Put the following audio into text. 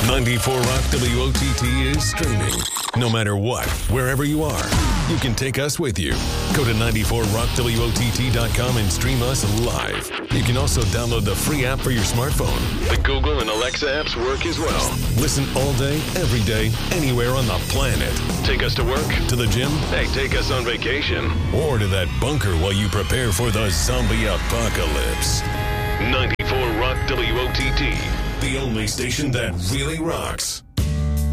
94 Rock WOTT is streaming. No matter what, wherever you are, you can take us with you. Go to 94rockwott.com and stream us live. You can also download the free app for your smartphone. The Google and Alexa apps work as well. Listen all day, every day, anywhere on the planet. Take us to work, to the gym, hey, take us on vacation, or to that bunker while you prepare for the zombie apocalypse. 94 Rock WOTT, the only station that really rocks.